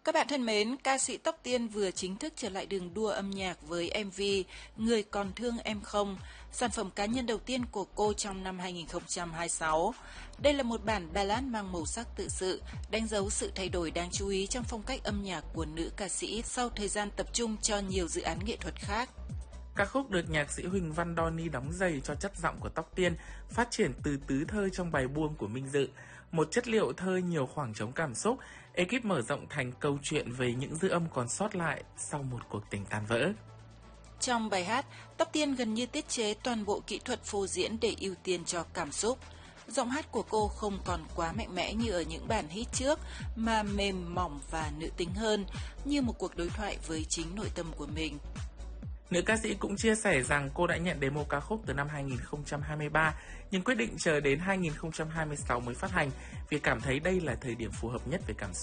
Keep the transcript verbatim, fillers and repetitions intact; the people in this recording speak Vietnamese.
Các bạn thân mến, ca sĩ Tóc Tiên vừa chính thức trở lại đường đua âm nhạc với em vê Người Còn Thương Em Không, sản phẩm cá nhân đầu tiên của cô trong năm hai nghìn không trăm hai mươi sáu. Đây là một bản ballad mang màu sắc tự sự, đánh dấu sự thay đổi đáng chú ý trong phong cách âm nhạc của nữ ca sĩ sau thời gian tập trung cho nhiều dự án nghệ thuật khác. Ca khúc được nhạc sĩ Huỳnh Văn Donny đóng giày cho chất giọng của Tóc Tiên, phát triển từ tứ thơ trong bài buông của Minh Dự. Một chất liệu thơ nhiều khoảng trống cảm xúc, ekip mở rộng thành câu chuyện về những dư âm còn sót lại sau một cuộc tình tan vỡ. Trong bài hát, Tóc Tiên gần như tiết chế toàn bộ kỹ thuật phô diễn để ưu tiên cho cảm xúc. Giọng hát của cô không còn quá mạnh mẽ như ở những bản hit trước, mà mềm mỏng và nữ tính hơn, như một cuộc đối thoại với chính nội tâm của mình. Nữ ca sĩ cũng chia sẻ rằng cô đã nhận demo ca khúc từ năm hai nghìn không trăm hai mươi ba, nhưng quyết định chờ đến hai nghìn không trăm hai mươi sáu mới phát hành vì cảm thấy đây là thời điểm phù hợp nhất về cảm xúc.